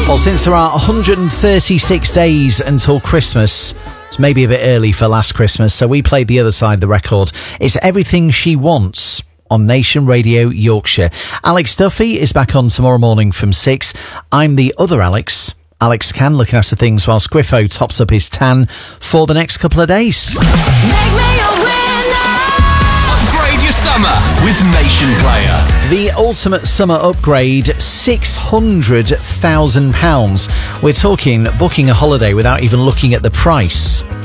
Well, since there are 136 days until Christmas, it's maybe a bit early for last Christmas, so we played the other side of the record. It's Everything She Wants on Nation Radio Yorkshire. Alex Duffy is back on tomorrow morning from 6. I'm the other Alex. Alex Can, looking after things while Squiffo tops up his tan for the next couple of days. Make me a winner. Upgrade your summer with Nation Player. The ultimate summer upgrade, £600,000. We're talking booking a holiday without even looking at the price.